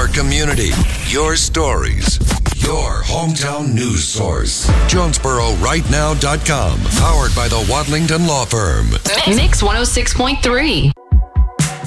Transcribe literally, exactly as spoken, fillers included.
community, your stories, your hometown news source. Jonesboro Right Now dot com, powered by the Wadlington Law Firm. Mix one oh six point three.